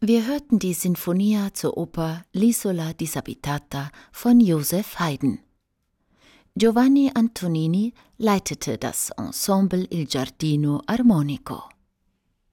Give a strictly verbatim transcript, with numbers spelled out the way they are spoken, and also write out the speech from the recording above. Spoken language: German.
Wir hörten die Sinfonia zur Oper L'Isola Disabitata von Joseph Haydn. Giovanni Antonini leitete das Ensemble Il Giardino Armonico.